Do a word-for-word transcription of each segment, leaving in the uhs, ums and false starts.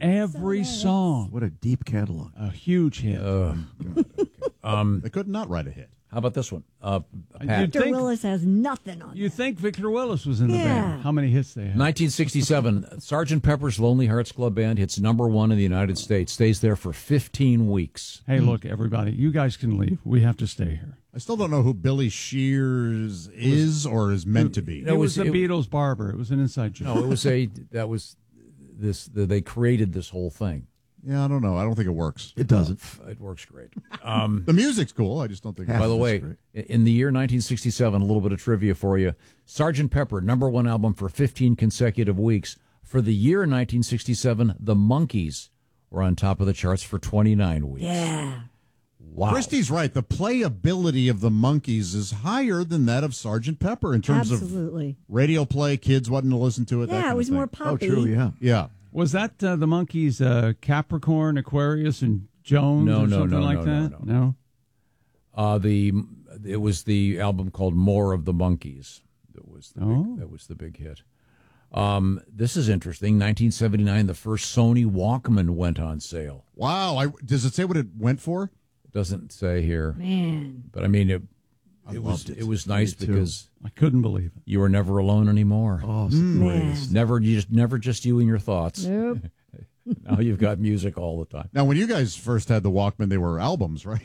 Every So song. What a deep catalog. A huge hit. Uh, um, They could not write a hit. how about this one? Uh, You'd Pat. Victor think- Willis has nothing on You that. think Victor Willis was in the Yeah. band? How many hits they had? nineteen sixty-seven, Sergeant Pepper's Lonely Hearts Club Band hits number one in the United States. Stays there for fifteen weeks. Hey, look, everybody, you guys can leave. We have to stay here. I still don't know who Billy Shears is or is meant to be. It, It was, was- the it- Beatles' barber. It was an inside joke. No, it was a that was this. The, they created this whole thing. Yeah, I don't know. I don't think it works. It doesn't. It works great. Um, The music's cool. I just don't think. Half by the of it's way, great. in the year nineteen sixty-seven, a little bit of trivia for you: Sergeant Pepper, number one album for fifteen consecutive weeks. For the year nineteen sixty-seven, the Monkees were on top of the charts for twenty-nine weeks. Yeah. Wow. Christy's right. The playability of the Monkees is higher than that of Sergeant Pepper in terms Absolutely. of radio play. Kids wanting to listen to it. that Yeah, kind it of was thing. more Oh, poppy. true, yeah. Yeah. Was that uh, the Monkees, uh, Capricorn, Aquarius, and Jones No, or no, something no, like no, that? no, no. Uh, the it was the album called "More of the Monkees." That was the Oh. big, that was the big hit. Um, this is interesting. nineteen seventy-nine, the first Sony Walkman went on sale. Wow. I, does it say what it went for? It doesn't say here, Man. but I mean it. I It was loved it. it was nice Me too. because I couldn't believe it. you were never alone anymore. Oh, it's Man. Never you just never just you and your thoughts. Nope. Now you've got music all the time. Now, when you guys first had the Walkman, they were albums, right?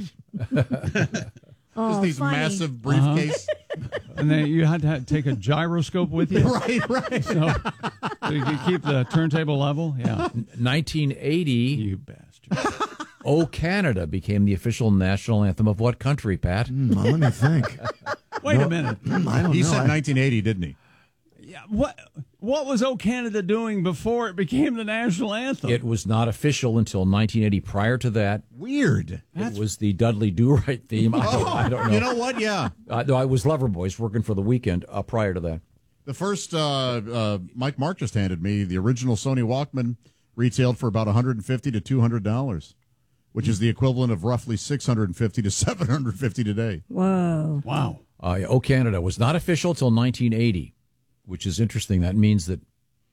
Oh, Just these funny. massive briefcase. And then you had to ha- take a gyroscope with you right, right. so, so you could keep the turntable level. Yeah. nineteen eighty, You bastard. "O Canada" became the official national anthem of what country, Pat? Mm, well, let me think. Wait a minute. Mm, I don't He know. said I- nineteen eighty, didn't he? Yeah, what what was "O Canada" doing before it became the national anthem? It was not official until nineteen eighty. Prior to that, Weird. it was the Dudley Do-Right theme. I don't, I don't know. You know what? Yeah. Uh, no, I was Loverboys working for the Weekend uh, prior to that. The first, uh, uh, Mike Mark just handed me the original Sony Walkman retailed for about one hundred fifty to two hundred dollars, which is the equivalent of roughly six hundred fifty to seven hundred fifty today. Whoa. Wow. Uh, "O Canada" was not official until nineteen eighty, which is interesting. That means that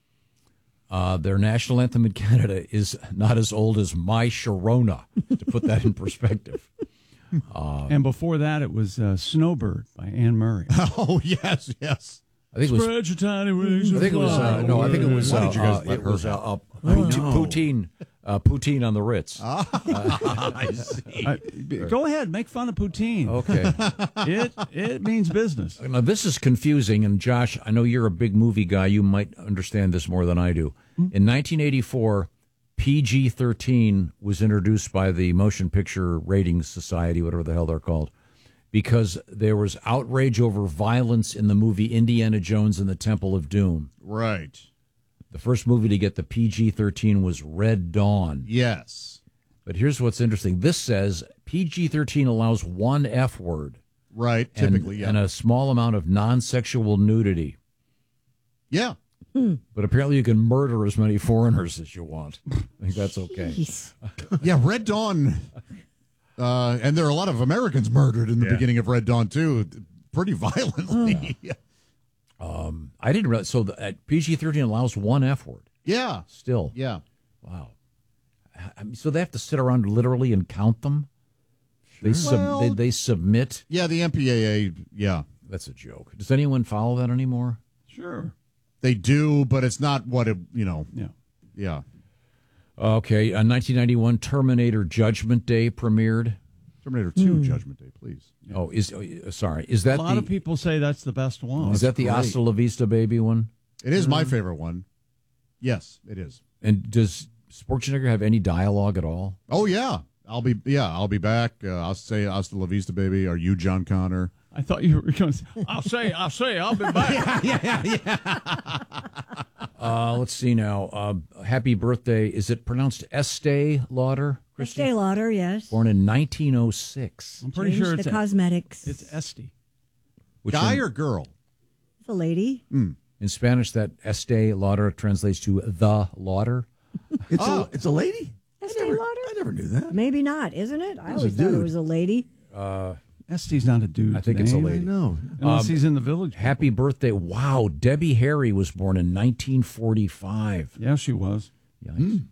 uh, their national anthem in Canada is not as old as "My Sharona," to put that in perspective. And before that, it was uh, "Snowbird" by Anne Murray. Oh, yes, yes. I think it was. Spread your tiny wings. I think it was. Uh, no, I think it was. Why Uh, did you guys uh, let it her was have uh, uh, poutine, poutine, uh, poutine on the Ritz. I see. Uh, go ahead, make fun of poutine. Okay. It it means business. Now, this is confusing, and Josh, I know you're a big movie guy. You might understand this more than I do. In nineteen eighty-four, P G thirteen was introduced by the Motion Picture Ratings Society, whatever the hell they're called, because there was outrage over violence in the movie Indiana Jones and the Temple of Doom. Right. The first movie to get the P G thirteen was Red Dawn. Yes. But here's what's interesting. This says P G thirteen allows one F word. Right. And, Typically, yeah. and a small amount of non-sexual nudity. yeah. But apparently you can murder as many foreigners as you want. I think that's okay. Jeez. Yeah, Red Dawn. Uh, and there are a lot of Americans murdered in the Yeah. beginning of Red Dawn, too, pretty violently. Um, I didn't realize. So the, uh, P G thirteen allows one F word yeah. still. Yeah. Wow. I mean, so they have to sit around literally and count them? They, sub, Well- they, they submit? Yeah, the M P A A, yeah. That's a joke. Does anyone follow that anymore? Sure. They do, but it's not what it, you know, Yeah. yeah. Okay. Uh, nineteen ninety-one, Terminator Judgment Day premiered. Terminator two, Judgment Day, please. Oh, is uh, sorry. Is that A lot the of people say that's the best one. is that the great. Hasta La Vista Baby one? It is my favorite one. Yes, it is. And does Schwarzenegger have any dialogue at all? Oh, yeah. I'll be, yeah, I'll be back. Uh, I'll say Hasta La Vista, baby. Are you John Connor? I thought you were going to say, I'll say, I'll say, I'll be back. Uh, let's see now. Uh, happy birthday. Is it pronounced Estee Lauder? Christy? Estee Lauder, yes. Born in nineteen oh six. I'm pretty Changed sure the it's a, cosmetics. it's Esty. Which Guy in, or girl? It's a lady. in Spanish, that Estee Lauder translates to the Lauder. It's, Oh. a, it's a lady? Estee I never, Lauder? I never knew that. Maybe not, isn't it? I was a always thought it dude. was a lady. Esty's not a dude. I think it's a I lady. know. Unless he's in the village. Happy birthday. Wow. Debbie Harry was born in nineteen forty-five. Yeah, she was. Yikes.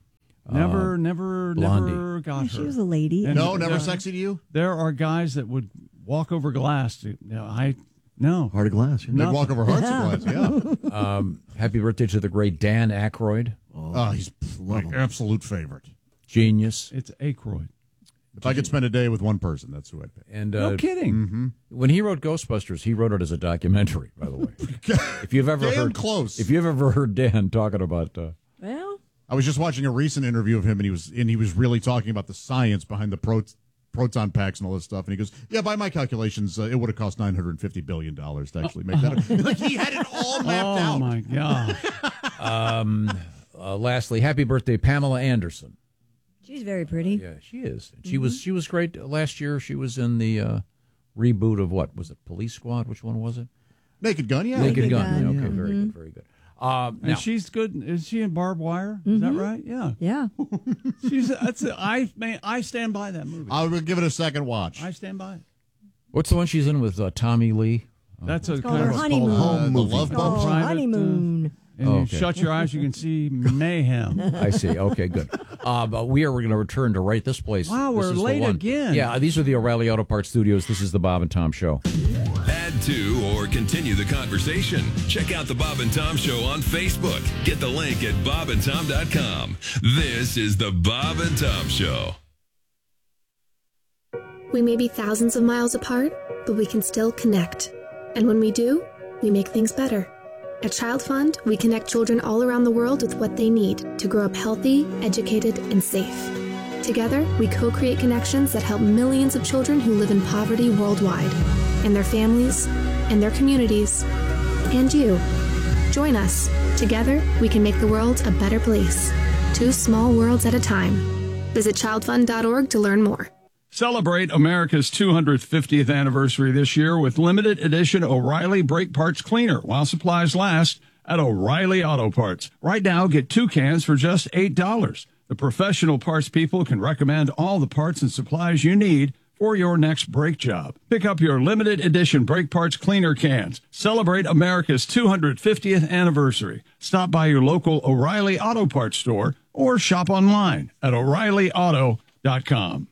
Never, never, Blondie. never got her. She was a lady. And No, never there- sexy to you? There are guys that would walk over glass. To, you know, I no. Heart of glass. Yeah. They'd Nothing. walk over hearts of glass, yeah. Um, happy birthday to the great Dan Aykroyd. Oh, he's my absolute favorite. Genius. It's Aykroyd. If I could spend a day with one person, that's who I'd pick. And uh, No kidding. Mm-hmm. when he wrote Ghostbusters, he wrote it as a documentary, by the way. If you've ever Damn heard close. If you've ever heard Dan talking about uh, Well, I was just watching a recent interview of him, and he was and he was really talking about the science behind the pro, proton packs and all this stuff. And he goes, "Yeah, by my calculations, uh, it would have cost nine hundred and fifty billion dollars to actually make that." Like he had it all mapped Oh out. my gosh. um, uh, lastly, happy birthday, Pamela Anderson. she's very pretty. Yeah, she is. She was she was great last year. She was in the uh, reboot of what was it? Police Squad. Which one was it? Naked Gun, yeah. Naked, Naked Gun. Gun. Yeah, okay, Yeah. very good, very good. Um, And now, she's good. Is she in Barbed Wire? Is that right? Yeah. Yeah. She's. That's. A, I man. I stand by that movie. I will give it a second watch. I stand by it. what's the one she's in with uh, Tommy Lee? That's a called kind her of a honeymoon. called, Uh, uh, the movie. Love Boat. Oh, private, uh, honeymoon. and Oh, you okay. shut your eyes, you can see mayhem. I see. Okay, good. Uh, but we are going to return to right this place. Wow, This we're is the late one. again. Yeah, these are the O'Reilly Auto Parts Studios. This is the Bob and Tom Show. Add to or continue the conversation. Check out the Bob and Tom Show on Facebook. Get the link at bob and tom dot com. This is the Bob and Tom Show. We may be thousands of miles apart, but we can still connect. And when we do, we make things better. At Child Fund, we connect children all around the world with what they need to grow up healthy, educated, and safe. Together, we co-create connections that help millions of children who live in poverty worldwide, and their families, and their communities, and you. Join us. Together, we can make the world a better place. Two small worlds at a time. Visit child fund dot org to learn more. Celebrate America's two hundred fiftieth anniversary this year with limited edition O'Reilly Brake Parts Cleaner while supplies last at O'Reilly Auto Parts. Right now, get two cans for just eight dollars. The professional parts people can recommend all the parts and supplies you need for your next brake job. Pick up your limited edition brake parts cleaner cans. Celebrate America's two hundred fiftieth anniversary. Stop by your local O'Reilly Auto Parts store or shop online at o'reilly auto dot com.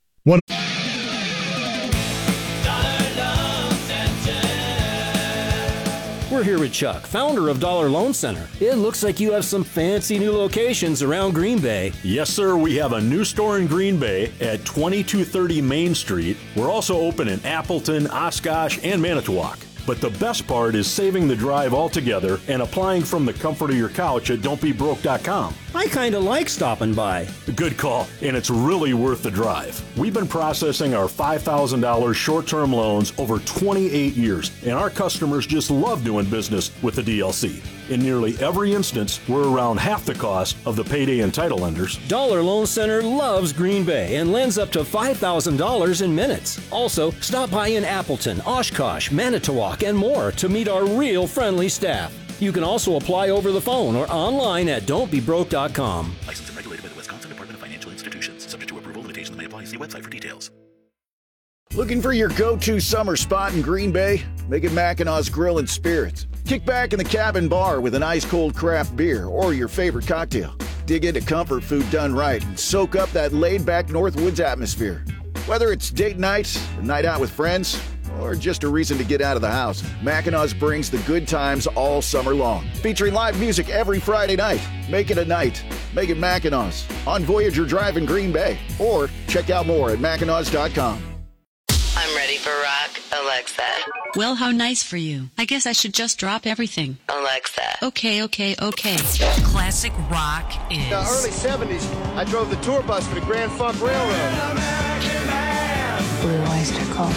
We're here with Chuck, founder of Dollar Loan Center. It looks like you have some fancy new locations around Green Bay. Yes, sir. We have a new store in Green Bay at twenty-two thirty Main Street. We're also open in Appleton, Oshkosh, and Manitowoc. But the best part is saving the drive altogether and applying from the comfort of your couch at don't be broke dot com. I kind of like stopping by. Good call, and it's really worth the drive. We've been processing our five thousand dollars short-term loans over twenty-eight years, and our customers just love doing business with the D L C. In nearly every instance, we're around half the cost of the payday and title lenders. Dollar Loan Center loves Green Bay and lends up to five thousand dollars in minutes. Also, stop by in Appleton, Oshkosh, Manitowoc, and more to meet our real friendly staff. You can also apply over the phone or online at don't be broke dot com. Licensed and regulated by the Wisconsin Department of Financial Institutions. Subject to approval, limitations may apply. See website for details. Looking for your go-to summer spot in Green Bay? Make it Mackinaw's Grill and Spirits. Kick back in the cabin bar with an ice-cold craft beer or your favorite cocktail. Dig into comfort food done right and soak up that laid-back Northwoods atmosphere. Whether it's date night, a night out with friends, or just a reason to get out of the house, Mackinaw's brings the good times all summer long. Featuring live music every Friday night. Make it a night. Make it Mackinaw's on Voyager Drive in Green Bay. Or check out more at mackinaws dot com. I'm ready for rock, Alexa. Well, how nice for you. I guess I should just drop everything. Alexa. Okay, okay, okay. Classic rock is... In the early seventies, I drove the tour bus for the Grand Funk Railroad. Blue Oyster Cult.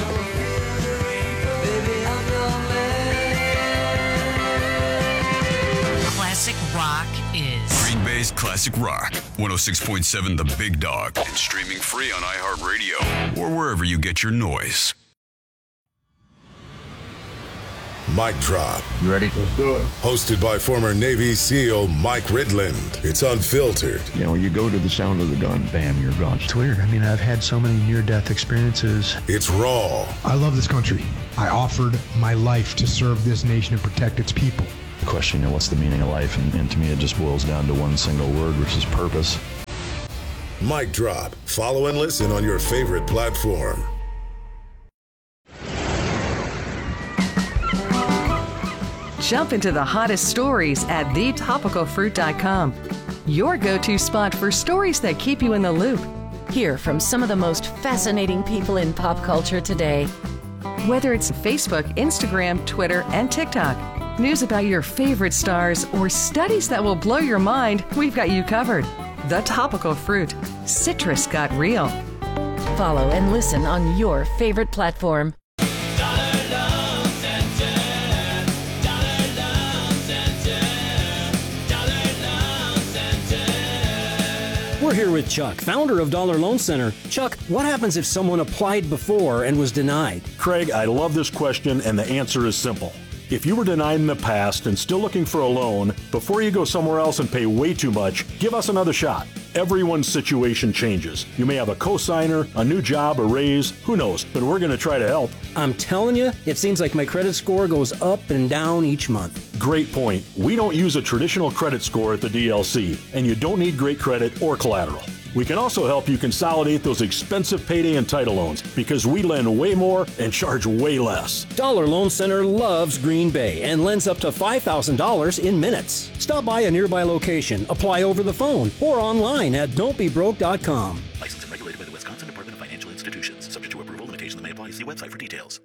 Classic rock is... Green Bay's Classic Rock. one oh six point seven The Big Dog. And streaming free on iHeartRadio or wherever you get your noise. Mic Drop. You ready? Let's do it. Hosted by former Navy SEAL Mike Ridland. It's unfiltered. You know, you go to the sound of the gun, bam, you're gone. It's weird. I mean, I've had so many near-death experiences. It's raw. I love this country. I offered my life to serve this nation and protect its people. The question, you know, what's the meaning of life? And, and to me, it just boils down to one single word, which is purpose. Mic Drop. Follow and listen on your favorite platform. Jump into the hottest stories at the topical fruit dot com. Your go-to spot for stories that keep you in the loop. Hear from some of the most fascinating people in pop culture today. Whether it's Facebook, Instagram, Twitter, and TikTok, news about your favorite stars, or studies that will blow your mind, we've got you covered. The Topical Fruit. Citrus got real. Follow and listen on your favorite platform. We're here with Chuck, founder of Dollar Loan Center. Chuck, what happens if someone applied before and was denied? Craig, I love this question, and the answer is simple. If you were denied in the past and still looking for a loan, before you go somewhere else and pay way too much, give us another shot. Everyone's situation changes. You may have a cosigner, a new job, a raise, who knows, but we're going to try to help. I'm telling you, it seems like my credit score goes up and down each month. Great point. We don't use a traditional credit score at the D L C, and you don't need great credit or collateral. We can also help you consolidate those expensive payday and title loans because we lend way more and charge way less. Dollar Loan Center loves Green Bay and lends up to five thousand dollars in minutes. Stop by a nearby location, apply over the phone, or online at don't be broke dot com. Licensed and regulated by the Wisconsin Department of Financial Institutions. Subject to approval, limitations may apply. See website for details.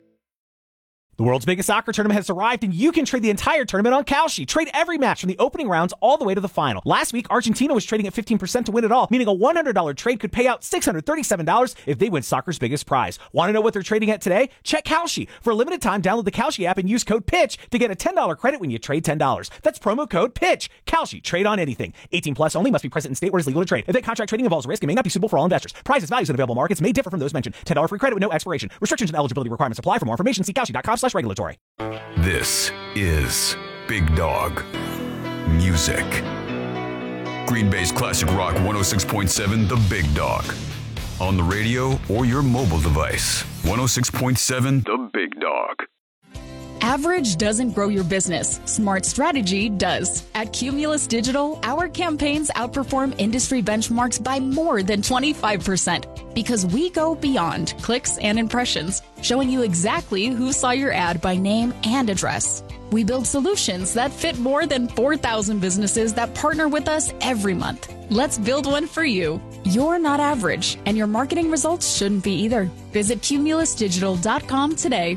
The world's biggest soccer tournament has arrived, and you can trade the entire tournament on Kalshi. Trade every match from the opening rounds all the way to the final. Last week, Argentina was trading at fifteen percent to win it all, meaning a one hundred dollars trade could pay out six hundred thirty-seven dollars if they win soccer's biggest prize. Want to know what they're trading at today? Check Kalshi. For a limited time, download the Kalshi app and use code PITCH to get a ten dollars credit when you trade ten dollars. That's promo code PITCH. Kalshi. Trade on anything. eighteen plus only. Must be present in state where it's legal to trade. Event contract trading involves risk and may not be suitable for all investors. Prizes, values, and available markets may differ from those mentioned. ten dollars free credit with no expiration. Restrictions and eligibility requirements apply. For more information, see Kalshi dot com slash regulatory. This is Big Dog Music. Green Bay's classic rock one oh six point seven, The Big Dog. On the radio or your mobile device. one oh six point seven, The Big Dog. Average doesn't grow your business. Smart strategy does. At Cumulus Digital, our campaigns outperform industry benchmarks by more than twenty-five percent because we go beyond clicks and impressions, showing you exactly who saw your ad by name and address. We build solutions that fit more than four thousand businesses that partner with us every month. Let's build one for you. You're not average, and your marketing results shouldn't be either. Visit cumulus digital dot com today.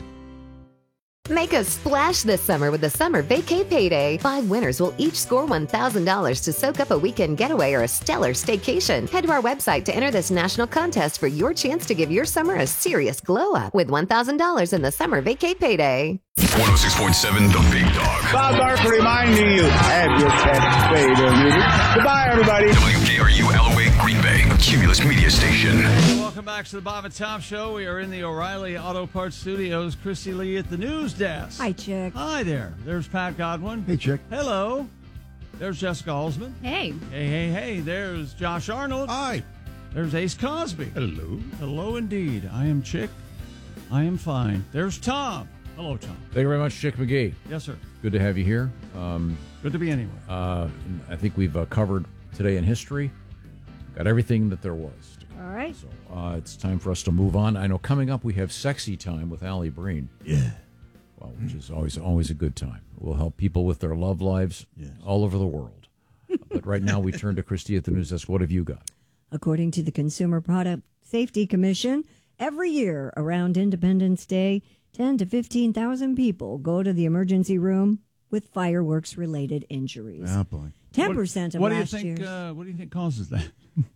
Make a splash this summer with the Summer Vacay Payday. Five winners will each score one thousand dollars to soak up a weekend getaway or a stellar staycation. Head to our website to enter this national contest for your chance to give your summer a serious glow up with one thousand dollars in the Summer Vacay Payday. one oh six point seven, The Big Dog. Bob Barker reminding you, have your pet spayed or neutered. Goodbye, everybody. W K R U Alloway, Green Bay, a Cumulus media station. Welcome back to the Bob and Tom Show. We are in the O'Reilly Auto Parts Studios. Christy Lee at the news desk. Hi, Chick. Hi there. There's Pat Godwin. Hey, Chick. Hello. There's Jessica Alsman. Hey. Hey, hey, hey. There's Josh Arnold. Hi. There's Ace Cosby. Hello. Hello, indeed. I am Chick. I am fine. There's Tom. Hello, Tom. Thank you very much, Chick McGee. Yes, sir. Good to have you here. Um, Good to be anywhere. Uh, I think we've uh, covered today in history. Got everything that there was. All right. So uh, it's time for us to move on. I know coming up we have Sexy Time with Allie Breen. Yeah. Well, which is always always a good time. We'll help people with their love lives yes. all over the world. But right now we turn to Christy at the news desk. What have you got? According to the Consumer Product Safety Commission, every year around Independence Day, ten to fifteen thousand people go to the emergency room with fireworks-related injuries. Oh, boy. ten percent of what do you last think, year's. uh, what do you think causes that?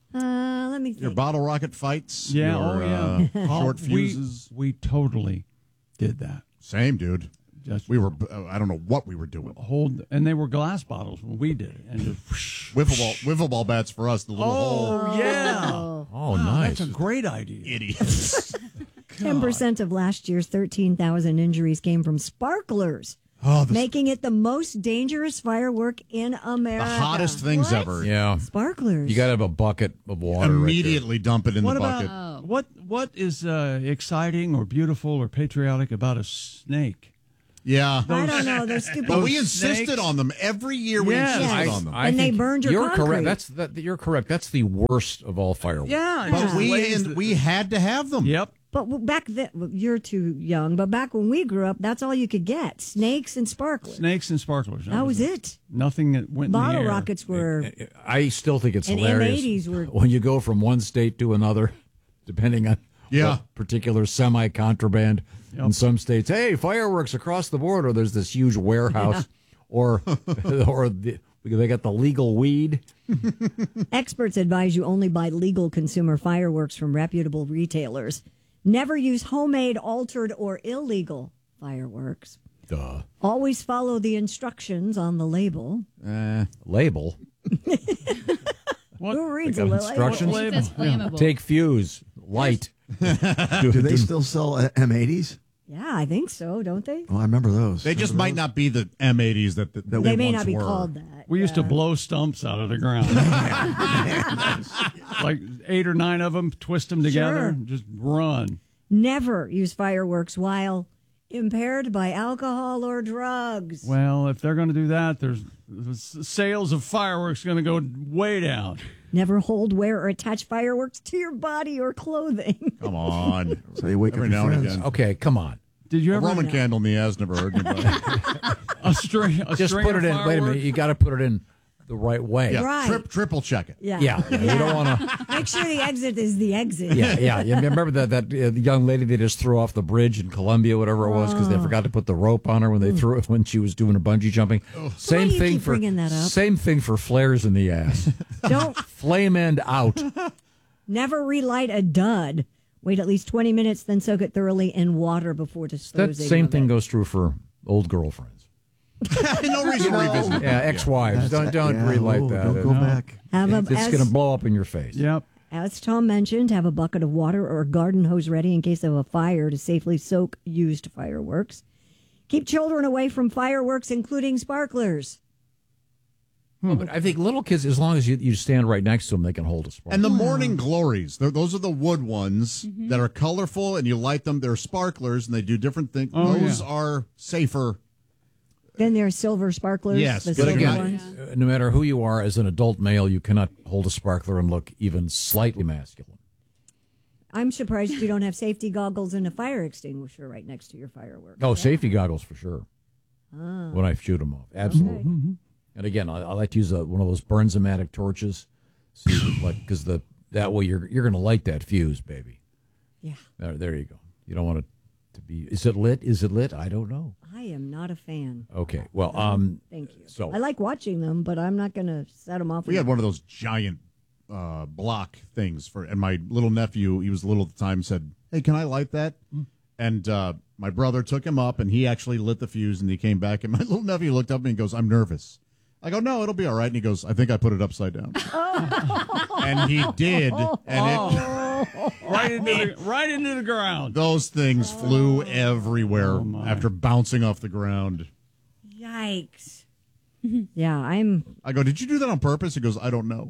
Uh, let me think. Your bottle rocket fights. Yeah, your, oh, yeah. Uh, short we, fuses. We totally did that. Same, dude. Just we were, uh, I don't know what we were doing. Hold, and they were glass bottles when we did it. And just wiffle ball, wiffle ball bats for us. The little oh, hole. yeah. Oh, wow, nice. That's a great idea. Idiots. ten percent of last year's thirteen thousand injuries came from sparklers, oh, the, making it the most dangerous firework in America. The hottest things what? ever. Yeah. Sparklers. You got to have a bucket of water. Immediately right dump it in what the about, bucket. Oh. What What is uh, exciting or beautiful or patriotic about a snake? Yeah. I don't know. Those stupid. But we insisted snakes. on them every year. We Yes. insisted I- on them. I And they think burned your You're concrete. correct. That's that, you're correct. That's the worst of all fireworks. Yeah. but just we lays and the- we had to have them. Yep. But back then, well, you're too young. But back when we grew up, that's all you could get: snakes and sparklers. Snakes and sparklers. That was it. Nothing that went in Bottle the air. rockets were. I still think it's And hilarious M eighties were- when you go from one state to another, depending on Yeah. what particular semi-contraband. In some states, hey, fireworks across the border. There's this huge warehouse, or or the, they got the legal weed. Experts advise you only buy legal consumer fireworks from reputable retailers. Never use homemade, altered, or illegal fireworks. Duh. Always follow the instructions on the label. Uh, label. Who reads They a got little instructions? label? It says flammable. Take fuse, light. Do they still sell uh, M eighties? Yeah, I think so, don't they? Oh, I remember those. They just Remember might those? not be the M eighties that, that, that They we may once not be were. called that. We used to blow stumps out of the ground. Like eight or nine of them, twist them together, Sure. and just run. Never use fireworks while impaired by alcohol or drugs. Well, if they're going to do that, there's the s- sales of fireworks going to go way down. Never hold, wear, or attach fireworks to your body or clothing. Come on. So you wake Every up your now and friends. again. Okay, come on. Did you A ever Roman candle in the ass never hurt anybody. a string? A Just string put of it in. Wait a minute. fireworks? You got to put it in the right way. Yeah, Right. trip, triple check it. Yeah. Yeah, yeah, you don't want to. Make sure the exit is the exit. Yeah, yeah. You remember that that uh, the young lady they just threw off the bridge in Colombia, whatever it was, because they forgot to put the rope on her when they threw it when she was doing a bungee jumping. Same Why do you thing keep for bringing that up? same thing for flares in the ass. Don't Flame end out. never relight a dud. Wait at least twenty minutes, then soak it thoroughly in water before disposing. That same of thing it. goes true for old girlfriends. No reason to revisit. Yeah, ex-wives. Don't don't yeah, relight oh, that. don't go No. back. Have a, It's as, going to blow up in your face. Yep. as Tom mentioned, have a bucket of water or a garden hose ready in case of a fire to safely soak used fireworks. Keep children away from fireworks, including sparklers. Hmm, but I think little kids, as long as you, you stand right next to them, they can hold a spark. And the morning glories, they're- those are the wood ones that are colorful, and you light them. They're sparklers, and they do different things. Oh, those yeah. are safer. Then there's silver sparklers. Yes, the but silver again, ones. uh, no matter who you are, as an adult male, you cannot hold a sparkler and look even slightly masculine. I'm surprised you don't have safety goggles and a fire extinguisher right next to your fireworks. Oh, safety goggles for sure. Ah. When I shoot them off, absolutely. Mm-hmm. And again, I, I like to use a, one of those Bernzomatic torches, so you, like because the that way you're you're going to light that fuse, baby. Yeah. There, there you go. You don't want it to be. Is it lit? Is it lit? I don't know. I am not a fan. Okay. Well, um, Thank you. So I like watching them, but I'm not going to set them off. We had one of those giant uh, block things for, and my little nephew, he was little at the time, said, "Hey, can I light that?" And uh, my brother took him up, and he actually lit the fuse, and he came back, and my little nephew looked up at me and goes, "I'm nervous." I go, "No, it'll be all right." And he goes, "I think I put it upside down." And he did, and it Right into the, right into the ground. those things flew everywhere after bouncing off the ground. Yikes. Yeah, I'm. I go, "Did you do that on purpose?" He goes, "I don't know."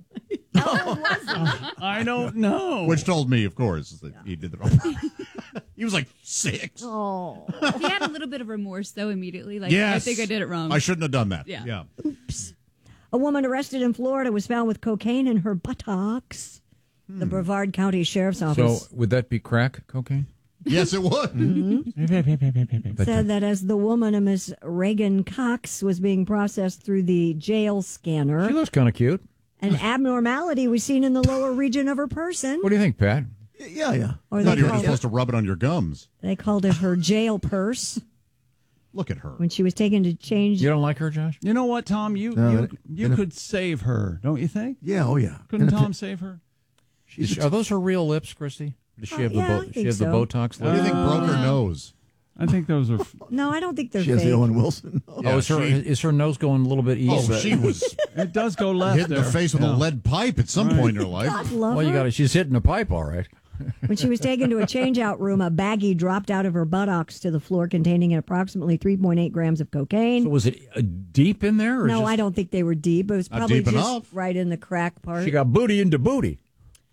I don't know. Which told me, of course, that he did it on purpose. He was like six. Oh. He had a little bit of remorse, though, immediately. Like, Yes. I think I did it wrong. I shouldn't have done that. Yeah. Yeah. A woman arrested in Florida was found with cocaine in her buttocks. The Brevard County Sheriff's so Office would that be crack cocaine? Yes, it would. said that as the woman, a Miss Reagan Cox, was being processed through the jail scanner, She looks kind of cute. an abnormality was seen in the lower region of her person. What do you think, Pat? Yeah, yeah. Or I they thought you were called, supposed to rub it on your gums. they called it her jail purse. Look at her. When she was taken to change. You don't like her, Josh? You know what, Tom? You No, you, it- you it- could save her, don't you think? Yeah, oh yeah. Couldn't And Tom it- save her? Is she- are those her real lips, Christy? Does she Uh, have the yeah, bo- I she think have so. the Botox What do you lips? think broke her nose? I think those are. No, I don't think they're She has fake. the Owen Wilson. Oh, Yeah, is her she- is her nose going a little bit east? Oh, she was It does go left hit in there. the face with Yeah. a lead pipe at some Right. point in her life. God love Well, you her. got it. She's hitting a pipe, all right. When she was taken to a change-out room, a baggie dropped out of her buttocks to the floor containing approximately three point eight grams of cocaine. So was it uh, deep in there? Or no, just, I don't think they were deep. It was Not probably deep just enough. right in the crack part. She got booty into booty.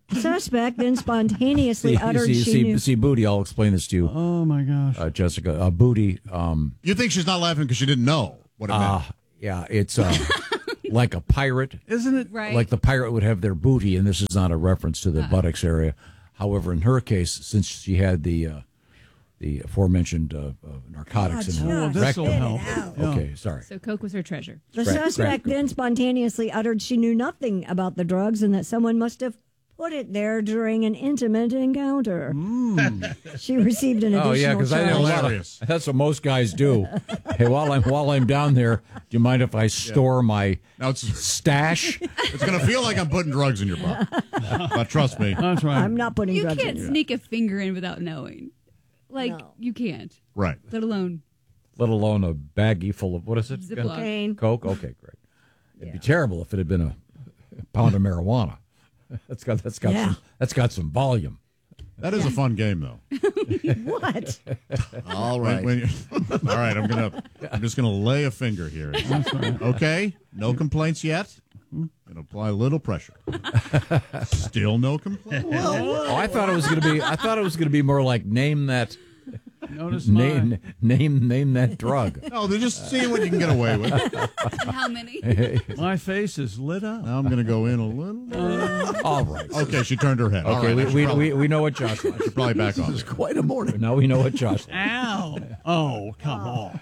Suspect then spontaneously See, uttered see, she see, knew. see, Booty, I'll explain this to you. Oh, my gosh. Uh, Jessica, uh, Booty. Um, You think she's not laughing because she didn't know what it uh, meant? yeah, it's uh, like a pirate. Isn't it? Right. Like the pirate would have their booty, and this is not a reference to the Uh-uh. buttocks area. However, in her case, since she had the uh, the aforementioned uh, uh, narcotics in her Oh, rectum. this'll help. Yeah. Okay, sorry. So Coke was her treasure. The Right, suspect right. then spontaneously uttered she knew nothing about the drugs and that someone must have put it there during an intimate encounter. She received an additional Oh yeah, because I charge. know a lot Hilarious. of, that's what most guys do. Hey, while I'm while I'm down there, do you mind if I store my Now it's stash? it's going to feel like I'm putting drugs in your butt. But trust me. That's right. I'm not putting You drugs can't in you. sneak a finger in without knowing. Like, No. you can't. Right. Let alone. Let alone a baggie full of what is it? Ziploc. Cocaine. Coke. Okay, great. It'd be terrible if it had been a pound of marijuana. That's got that's got Yeah. some that's got some volume. That is a fun game, though. What? All When- right. when you- all right, I'm gonna. I'm just gonna lay a finger here. Okay, no complaints yet. And apply a little pressure. Still no complaints. Oh, I thought it was going to be. I thought it was going to be more like name that. Notice Name mine. name name that drug. No, they're just seeing what you can get away with. How many? My face is lit up. Now I'm gonna go in a little. All right. Okay, she turned her head. All Okay, right, I we, should we, probably- we we know what Josh I likes. should probably back off. This is quite a morning. Now we know what Josh likes. Ow. Oh, come on.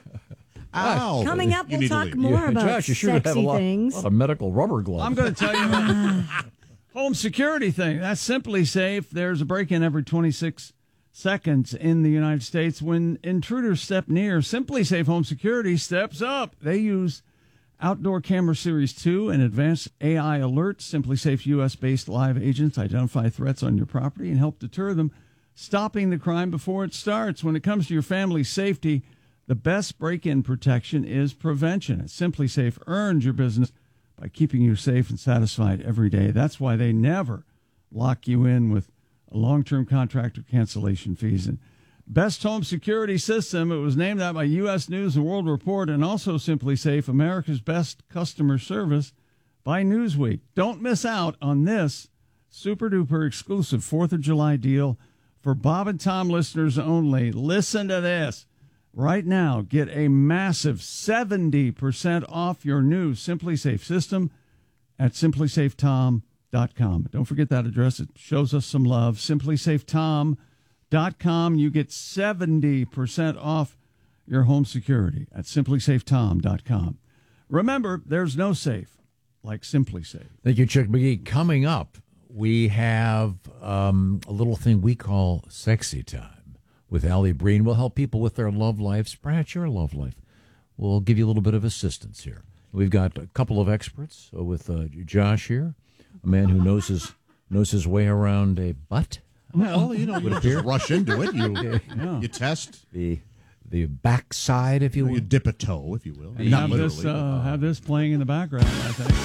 Ow. Coming up, You we'll need to talk leave. more Yeah, about Josh, you should have had a sexy lot, things. lot of medical rubber gloves. I'm going to tell you a home security thing. That's Simply Safe. There's a break-in every twenty-six seconds in the United States. When intruders step near, Simply Safe Home Security steps up. They use Outdoor Camera Series two and advanced A I alerts. Simply Safe's U S-based live agents identify threats on your property and help deter them, stopping the crime before it starts. When it comes to your family's safety, the best break-in protection is prevention. And Simply Safe earns your business by keeping you safe and satisfied every day. That's why they never lock you in with a long-term contract or cancellation fees. And best home security system, it was named that by U S News and World Report, and also Simply Safe, America's best customer service by Newsweek. Don't miss out on this super-duper exclusive fourth of July deal for Bob and Tom listeners only. Listen to this. Right now, get a massive seventy percent off your new Simply Safe system at simply safe tom dot com. Don't forget that address. It shows us some love. simply safe tom dot com. You get seventy percent off your home security at simply safe tom dot com. Remember, there's no safe like Simply Safe. Thank you, Chuck McGee. Coming up, we have um, a little thing we call Sexy Time with Allie Breen. We'll help people with their love lives, perhaps your love life. We'll give you a little bit of assistance here. We've got a couple of experts uh, with uh, Josh here, a man who knows his knows his way around a butt. Well, you know, you Would don't appear. just rush into it. You Yeah. you test. the the backside, if you will. You dip a toe, if you will. And Not have this, literally. uh, have this playing in the background, I think.